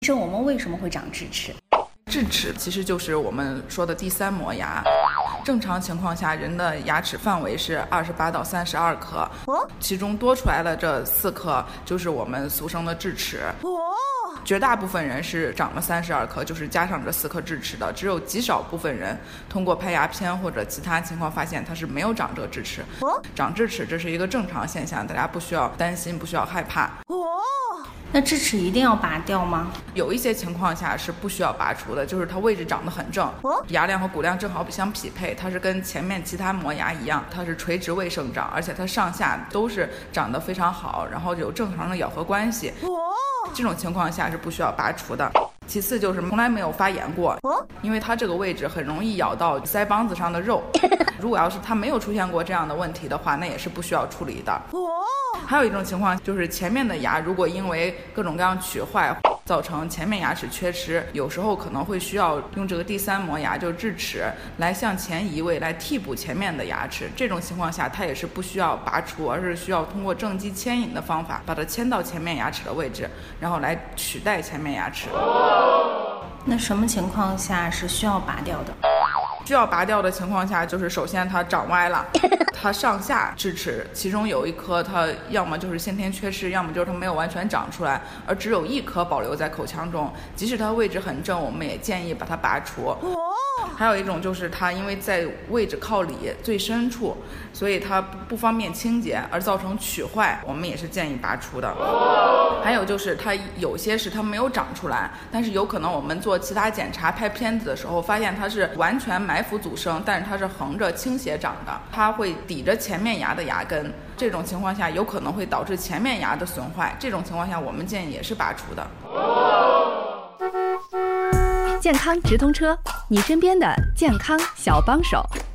医生，我们为什么会长智齿？ 智齿其实就是我们说的第三磨牙。正常情况下，人的牙齿范围是28到32颗，其中多出来的这4颗就是我们俗称的智齿。绝大部分人是长了32颗，就是加上这4颗智齿的，只有极少部分人通过拍牙片或者其他情况发现他是没有长这个智齿。长智齿这是一个正常现象，大家不需要担心，不需要害怕。 那智齿一定要拔掉吗？ 有一些情况下是不需要拔除的，就是它位置长得很正，牙量和骨量正好相匹配，它是跟前面其他磨牙一样，它是垂直位生长，而且它上下都是长得非常好，然后有正常的咬合关系。这种情况下是不需要拔除的。其次就是从来没有发炎过，因为它这个位置很容易咬到腮帮子上的肉。如果要是它没有出现过这样的问题的话，那也是不需要处理的。还有一种情况就是前面的牙如果因为各种各样龋坏造成前面牙齿缺失，有时候可能会需要用这个第三磨牙，就是智齿来向前移位，来替补前面的牙齿。这种情况下它也是不需要拔除，而是需要通过正畸牵引的方法把它牵到前面牙齿的位置，然后来取代前面牙齿。 那什么情况下是需要拔掉的？ 需要拔掉的情况下，就是首先它长歪了，它上下智齿其中有一颗它要么就是先天缺失，要么就是它没有完全长出来，而只有1颗保留在口腔中，即使它位置很正，我们也建议把它拔除。还有一种就是它因为在位置靠里最深处，所以它不方便清洁而造成龋坏，我们也是建议拔除的。还有就是它有些是它没有长出来，但是有可能我们做其他检查拍片子的时候发现它是完全埋伏阻生，但是它是横着倾斜长的，它会抵着前面牙的牙根，这种情况下有可能会导致前面牙的损坏，这种情况下我们建议也是拔除的。 健康直通车，你身边的健康小帮手。